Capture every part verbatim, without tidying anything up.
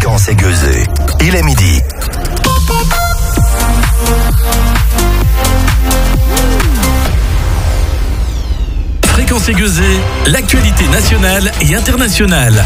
Fréquence Aiguezée. Il est midi. Fréquence Aiguezée, l'actualité nationale et internationale.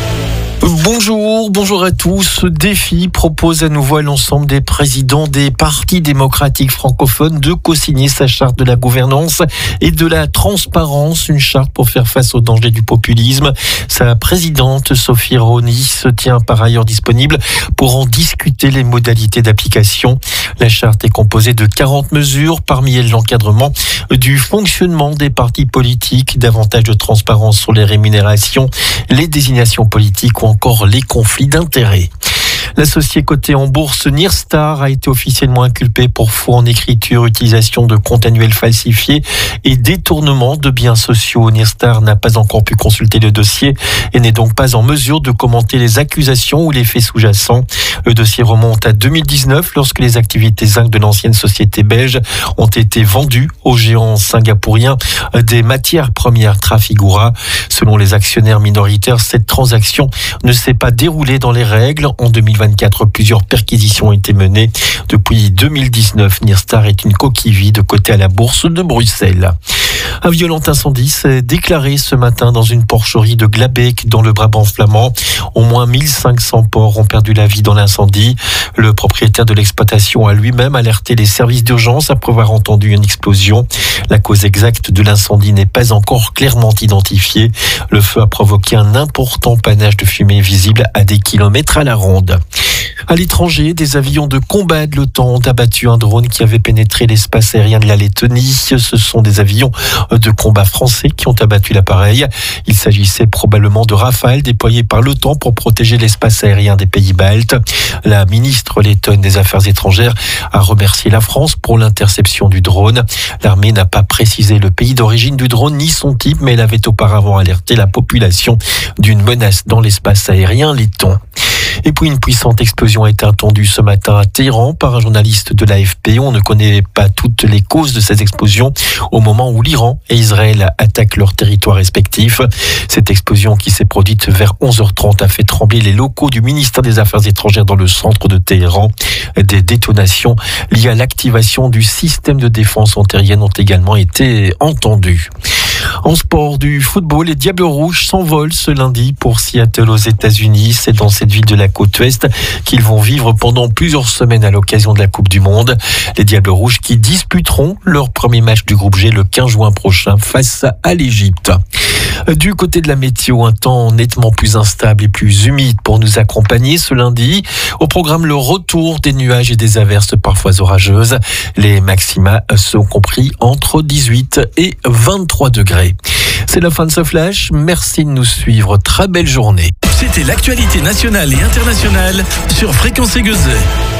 Bonjour, bonjour à tous. Défi propose à nouveau à l'ensemble des présidents des partis démocratiques francophones de co-signer sa charte de la gouvernance et de la transparence, une charte pour faire face aux dangers du populisme. Sa présidente, Sophie Roni, se tient par ailleurs disponible pour en discuter les modalités d'application. La charte est composée de quarante mesures, parmi elles l'encadrement du fonctionnement des partis politiques, davantage de transparence sur les rémunérations, les désignations politiques ou encore les conflits d'intérêts. L'associé coté en bourse Nyrstar a été officiellement inculpé pour faux en écriture, utilisation de comptes annuels falsifiés et détournement de biens sociaux. Nyrstar n'a pas encore pu consulter le dossier et n'est donc pas en mesure de commenter les accusations ou les faits sous-jacents. Le dossier remonte à deux mille dix-neuf lorsque les activités zinc de l'ancienne société belge ont été vendues au géant singapourien des matières premières Trafigura. Selon les actionnaires minoritaires, cette transaction ne s'est pas déroulée dans les règles. En deux mille vingt-quatre, plusieurs perquisitions ont été menées. Depuis deux mille dix-neuf, Nyrstar est une coquille vide cotée à la bourse de Bruxelles. Un violent incendie s'est déclaré ce matin dans une porcherie de Glabeek dans le Brabant flamand. Au moins mille cinq cents porcs ont perdu la vie dans l'incendie. Le propriétaire de l'exploitation a lui-même alerté les services d'urgence après avoir entendu une explosion. La cause exacte de l'incendie n'est pas encore clairement identifiée. Le feu a provoqué un important panache de fumée visible à des kilomètres à la ronde. À l'étranger, des avions de combat de l'OTAN ont abattu un drone qui avait pénétré l'espace aérien de la Lettonie. Ce sont des avions de combat français qui ont abattu l'appareil. Il s'agissait probablement de Rafale déployés par l'OTAN pour protéger l'espace aérien des pays baltes. La ministre lettonne des Affaires étrangères a remercié la France pour l'interception du drone. L'armée n'a pas précisé le pays d'origine du drone ni son type, mais elle avait auparavant alerté la population d'une menace dans l'espace aérien letton. Et puis une puissante explosion a été entendue ce matin à Téhéran par un journaliste de l'A F P. On ne connaît pas toutes les causes de ces explosions au moment où l'Iran et Israël attaquent leurs territoires respectifs. Cette explosion qui s'est produite vers onze heures trente a fait trembler les locaux du ministère des Affaires étrangères dans le centre de Téhéran. Des détonations liées à l'activation du système de défense antiaérienne ont également été entendues. En sport du football, les Diables Rouges s'envolent ce lundi pour Seattle aux États-Unis. C'est dans cette ville de la côte ouest qu'ils vont vivre pendant plusieurs semaines à l'occasion de la Coupe du Monde. Les Diables Rouges qui disputeront leur premier match du groupe G le quinze juin prochain face à l'Égypte. Du côté de la météo, un temps nettement plus instable et plus humide pour nous accompagner ce lundi. Au programme, le retour des nuages et des averses parfois orageuses. Les maxima sont compris entre dix-huit et vingt-trois degrés. C'est la fin de ce flash. Merci de nous suivre. Très belle journée. C'était l'actualité nationale et internationale sur Fréquence Aiguezée.